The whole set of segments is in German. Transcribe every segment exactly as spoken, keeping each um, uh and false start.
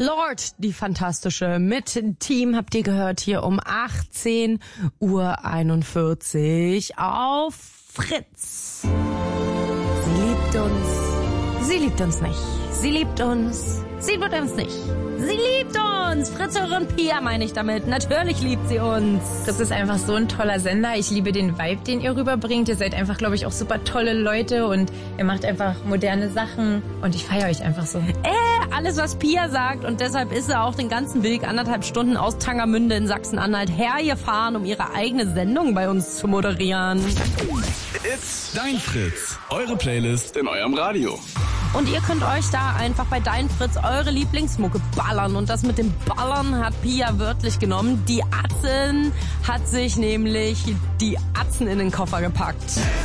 Lord, die Fantastische, mit Team habt ihr gehört hier um achtzehn Uhr einundvierzig auf Fritz. Sie liebt uns. Sie liebt uns nicht. Sie liebt uns. Sie liebt uns nicht. Sie liebt uns. Fritz-Hörerin Pia meine ich damit. Natürlich liebt sie uns. Das ist einfach so ein toller Sender. Ich liebe den Vibe, den ihr rüberbringt. Ihr seid einfach, glaube ich, auch super tolle Leute und ihr macht einfach moderne Sachen und ich feiere euch einfach so. Äh, alles, was Pia sagt, und deshalb ist sie auch den ganzen Weg anderthalb Stunden aus Tangermünde in Sachsen-Anhalt hergefahren, um ihre eigene Sendung bei uns zu moderieren. It's Dein Fritz, eure Playlist in eurem Radio. Und ihr könnt euch da einfach bei Dein Fritz eure Lieblingsmucke ballern. Und das mit dem Ballern hat Pia wörtlich genommen. Die Atzen hat sich nämlich die Atzen in den Koffer gepackt.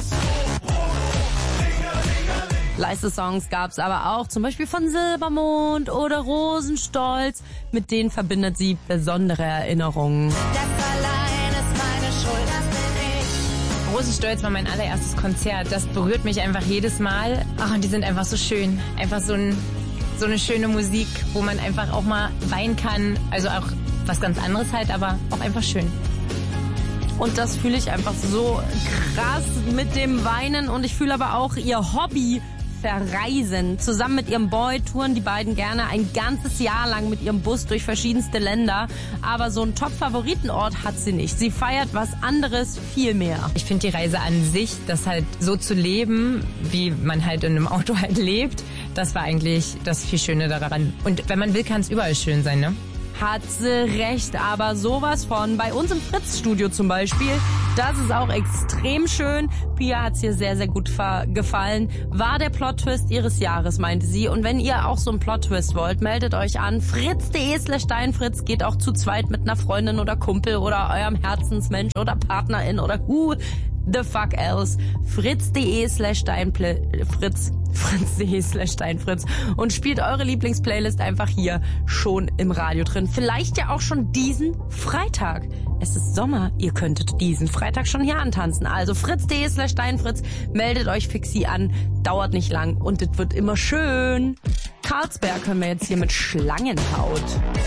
Leiste Songs gab's aber auch, zum Beispiel von Silbermond oder Rosenstolz. Mit denen verbindet sie besondere Erinnerungen. Das allein ist meine Schuld, das bin ich. Rosenstolz war mein allererstes Konzert. Das berührt mich einfach jedes Mal. Ach, und die sind einfach so schön. Einfach so, ein, so eine schöne Musik, wo man einfach auch mal weinen kann. Also auch was ganz anderes halt, aber auch einfach schön. Und das fühle ich einfach so krass mit dem Weinen. Und ich fühle aber auch ihr Hobby verreisen. Zusammen mit ihrem Boy touren die beiden gerne ein ganzes Jahr lang mit ihrem Bus durch verschiedenste Länder. Aber so einen Top-Favoritenort hat sie nicht. Sie feiert was anderes viel mehr. Ich finde die Reise an sich, das halt so zu leben, wie man halt in einem Auto halt lebt, das war eigentlich das viel Schöne daran. Und wenn man will, kann es überall schön sein, ne? Hat sie recht, aber sowas von. Bei uns im Fritz-Studio zum Beispiel, das ist auch extrem schön. Pia hat's hier sehr, sehr gut gefallen. War der Plot-Twist ihres Jahres, meinte sie. Und wenn ihr auch so einen Plot-Twist wollt, meldet euch an. fritz.de slash deinfritz geht auch zu zweit mit einer Freundin oder Kumpel oder eurem Herzensmensch oder Partnerin oder who the fuck else. fritz.de slash deinfritz. fritz.de slash deinfritz und spielt eure Lieblingsplaylist einfach hier schon im Radio drin. Vielleicht ja auch schon diesen Freitag. Es ist Sommer, ihr könntet diesen Freitag schon hier antanzen. Also fritz.de slash deinfritz, meldet euch fixi an, dauert nicht lang und es wird immer schön. Karlsberg hören wir jetzt hier mit Schlangenhaut.